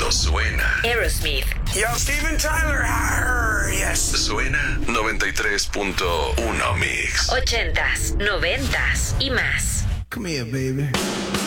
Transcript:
cuando suena. Aerosmith. Yo, Steven Tyler. Yes. Suena 93.1 Mix. 80s, 90s y más. Come here, baby.